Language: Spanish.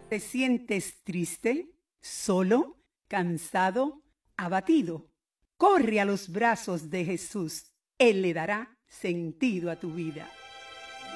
¿Te sientes triste, solo, cansado, abatido? Corre a los brazos de Jesús. Él le dará sentido a tu vida.